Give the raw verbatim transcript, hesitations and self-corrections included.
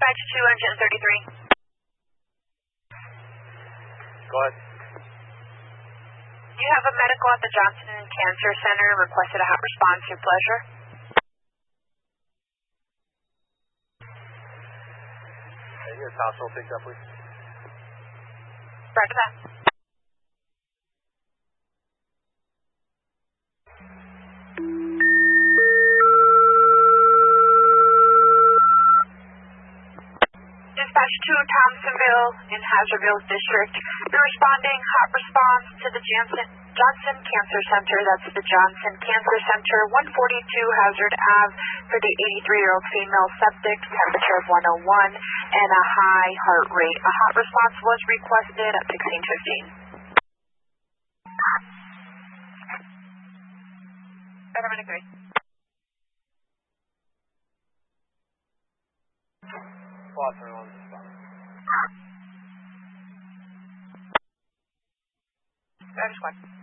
Dispatch two, engine thirty-three. Go ahead. You have a medical at the Johnson Cancer Center. Requested a hot response. Your pleasure. Can you get a hospital picked up, please? Roger that. Dispatch two, Thompsonville in Hazardville District. You're responding hot response to the Johnson, Johnson Cancer Center. That's the Johnson Cancer Center, one forty-two Hazard Ave, for the eighty-three-year-old female septic, temperature of one oh one, and a high heart rate. A hot response was requested at sixteen fifteen. Paramedic three. Squad for one response. Driver squad.